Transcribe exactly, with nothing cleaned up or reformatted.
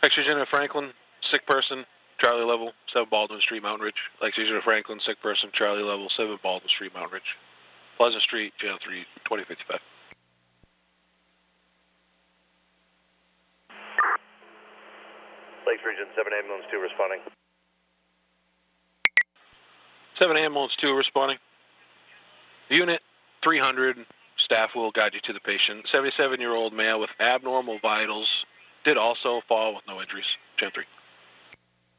Lakes Region at Franklin, sick person, Charlie level, seven Baldwin Street, Mountain Ridge. Lakes Region at Franklin, sick person, Charlie level, seven Baldwin Street, Mountain Ridge. Pleasant Street, Jail three, twenty fifty-five. Lakes Region, seven Ambulance two responding. seven Ambulance two responding. Unit three hundred, staff will guide you to the patient. seventy-seven-year-old male with abnormal vitals, did also fall with no injuries. Gen three.